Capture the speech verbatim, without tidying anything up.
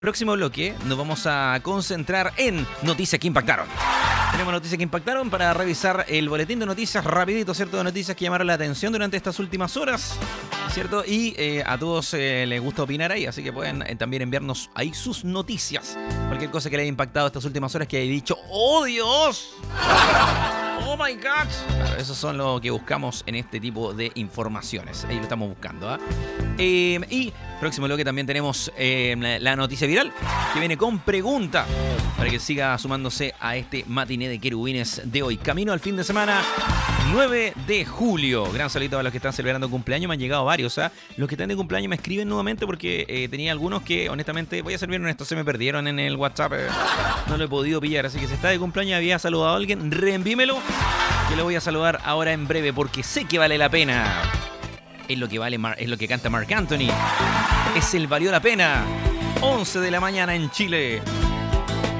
Próximo bloque nos vamos a concentrar en noticias que impactaron. Tenemos noticias que impactaron para revisar el boletín de noticias rapidito, ¿cierto? De noticias que llamaron la atención durante estas últimas horas, ¿cierto? Y eh, a todos eh, les gusta opinar ahí, así que pueden eh, también enviarnos ahí sus noticias. Cualquier cosa que les haya impactado estas últimas horas que haya dicho, ¡oh Dios! ¡Oh my God! Claro, eso son lo que buscamos en este tipo de informaciones. Ahí lo estamos buscando, ¿eh? Eh, y próximo bloque también tenemos eh, la, la noticia viral que viene con pregunta para que siga sumándose a este matiné de querubines de hoy. Camino al fin de semana, nueve de julio. Gran saludo a los que están celebrando cumpleaños. Me han llegado varios. ¿eh? Los que están de cumpleaños me escriben nuevamente porque eh, tenía algunos que, honestamente, voy a ser bien honesto, se me perdieron en el WhatsApp. Eh, no lo he podido pillar. Así que si está de cumpleaños y había saludado a alguien, reenvímelo, que lo voy a saludar ahora en breve porque sé que vale la pena. Es lo que vale, es lo que canta Marc Anthony. Es el valió la pena. once de la mañana en Chile.